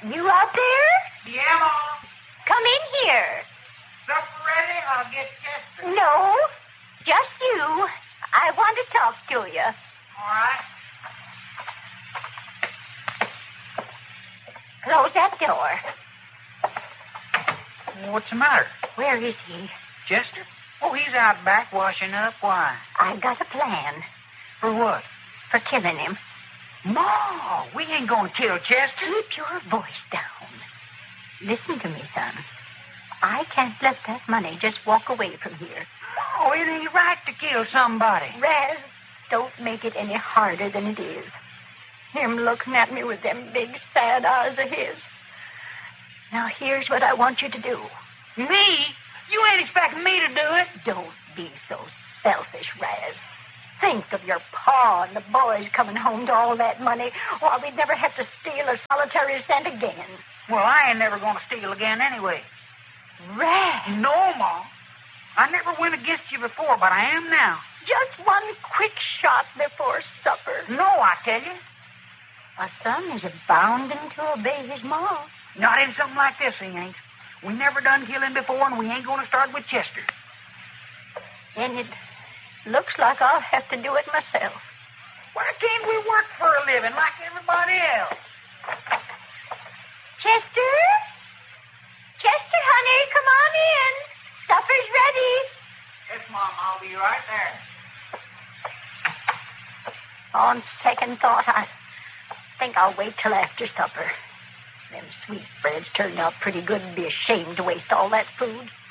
You out there? Yeah, Mom. Come in here. Supper ready? I'll get Chester. No, just you. I want to talk to you. All right. Close that door. What's the matter? Where is he? Chester? Oh, he's out back washing up. Why? I got a plan For what? for killing him. Ma, we ain't gonna kill Chester. Keep your voice down. Listen to me, son. I can't let that money just walk away from here. No, it ain't right to kill somebody. Raz, don't make it any harder than it is. Him looking at me with them big, sad eyes of his. Now, here's what I want you to do. Me? You ain't expecting me to do it. Don't be so selfish, Raz. Think of your pa and the boys coming home to all that money, or we'd never have to steal a solitary cent again. Well, I ain't never gonna steal again anyway. Raz, No, Ma. I never went against you before, but I am now. just one quick shot before supper. No, I tell you. A son is bounden to obey his ma. Not in something like this, he ain't. We never done killing before, and we ain't gonna start with Chester. Then it looks like I'll have to do it myself. Why can't we work for a living like everybody else? Chester? Chester, honey, come on in. Supper's ready. Yes, Mom, I'll be right there. On second thought, I think I'll wait till after supper. Them sweetbreads turned out pretty good and be ashamed to waste all that food.